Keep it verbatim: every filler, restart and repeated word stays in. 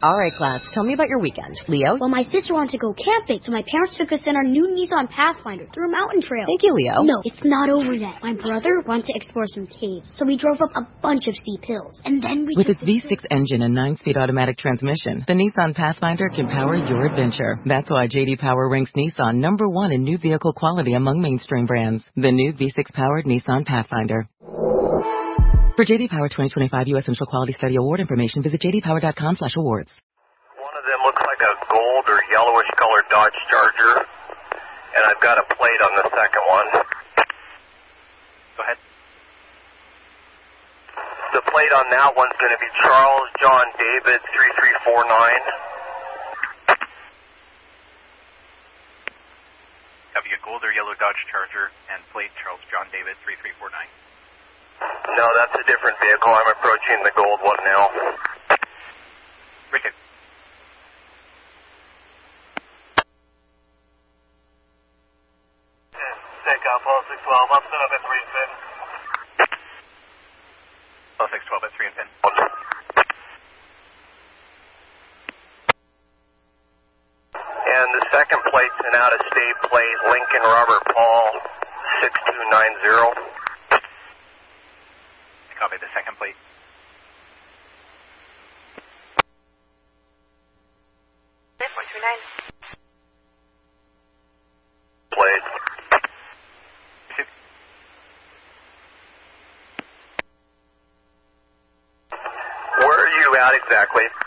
All right, class, tell me about your weekend. Leo? Well, my sister wanted to go camping, so my parents took us in our new Nissan Pathfinder through a mountain trail. Thank you, Leo. No, it's not over yet. My brother wanted to explore some caves, so we drove up a bunch of steep hills. And then we With took its V six engine and nine-speed automatic transmission, the Nissan Pathfinder can power your adventure. That's why J D Power ranks Nissan number one in new vehicle quality among mainstream brands. The new V six-powered Nissan Pathfinder. For J D Power twenty twenty-five U S Central Quality Study Award information, visit j d power dot com slash awards. One of them looks like a gold or yellowish colored Dodge Charger, and I've got a plate on the second one. Go ahead. The plate on that one's going to be Charles John David three three four nine. Copy a gold or yellow Dodge Charger and plate Charles John David three three four nine. No, that's a different vehicle. I'm approaching the gold one now. Richard. Take off all six twelve. I'm set up at three and pin. All six twelve at three and pin. And the second plate's an out-of-state plate, Lincoln Robert Paul six two nine zero. Copy the second plate. four three nine. Plate. Where are you at exactly?